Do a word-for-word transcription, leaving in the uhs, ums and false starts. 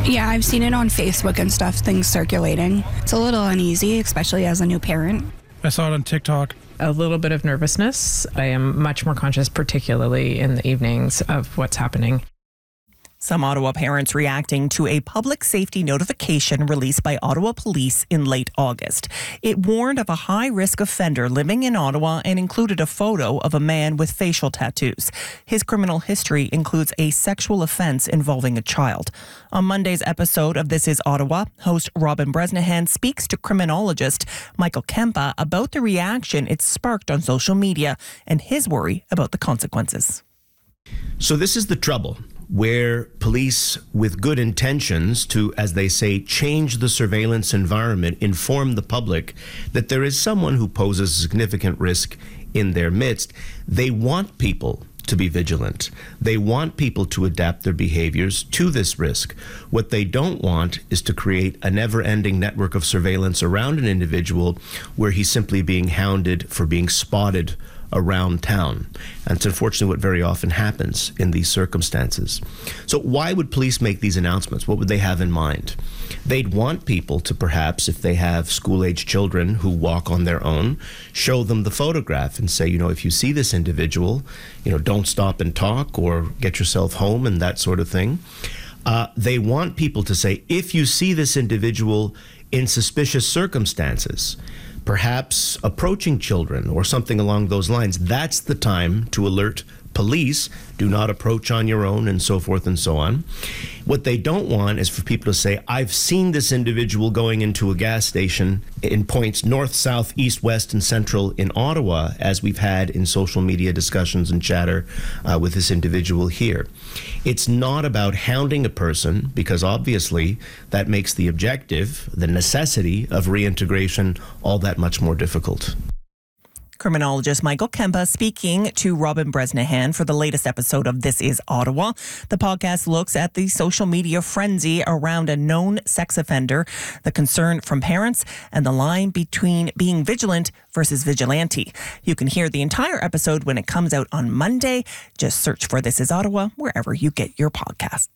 Yeah, I've seen it on Facebook and stuff, things circulating. It's a little uneasy, especially as a new parent. I saw it on TikTok. A little bit of nervousness. I am much more conscious, particularly in the evenings, of what's happening. Some Ottawa parents reacting to a public safety notification released by Ottawa Police in late August. It warned of a high-risk offender living in Ottawa and included a photo of a man with facial tattoos. His criminal history includes a sexual offense involving a child. On Monday's episode of This Is Ottawa, host Robin Bresnahan speaks to criminologist Michael Kempa about the reaction it sparked on social media and his worry about the consequences. So this is the trouble, where police with good intentions to, as they say, change the surveillance environment, inform the public that there is someone who poses a significant risk in their midst. They want people to be vigilant. They want people to adapt their behaviors to this risk. What they don't want is to create a never-ending network of surveillance around an individual where he's simply being hounded for being spotted around town. And it's unfortunately what very often happens in these circumstances. So why would police make these announcements? What would they have in mind? They'd want people to perhaps, if they have school-age children who walk on their own, show them the photograph and say, you know, if you see this individual, you know, don't stop and talk or get yourself home and that sort of thing. Uh, they want people to say, if you see this individual in suspicious circumstances, perhaps approaching children or something along those lines, that's the time to alert police. Do not approach on your own, and so forth and so on. What they don't want is for people to say, I've seen this individual going into a gas station in points north, south, east, west, and central in Ottawa, as we've had in social media discussions and chatter uh, with this individual here. It's not about hounding a person, because obviously that makes the objective, the necessity of reintegration, all that much more difficult. Criminologist Michael Kempa speaking to Robin Bresnahan for the latest episode of This Is Ottawa. The podcast looks at the social media frenzy around a known sex offender, the concern from parents, and the line between being vigilant versus vigilante. You can hear the entire episode when it comes out on Monday. Just search for This Is Ottawa wherever you get your podcasts.